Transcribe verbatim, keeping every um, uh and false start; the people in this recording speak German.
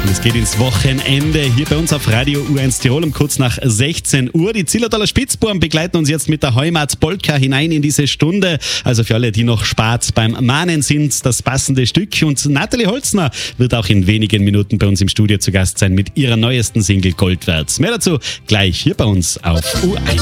Und es geht ins Wochenende hier bei uns auf Radio U eins Tirol um kurz nach sechzehn Uhr. Die Zillertaler Spitzbuben begleiten uns jetzt mit der Heimatspolka hinein in diese Stunde. Also für alle, die noch spät beim Mahnen sind, das passende Stück. Und Nathalie Holzner wird auch in wenigen Minuten bei uns im Studio zu Gast sein mit ihrer neuesten Single Goldwärts. Mehr dazu gleich hier bei uns auf U eins.